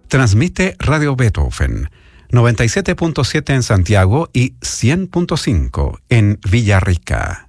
Transmite Radio Beethoven, 97.7 en Santiago y 100.5 en Villarrica.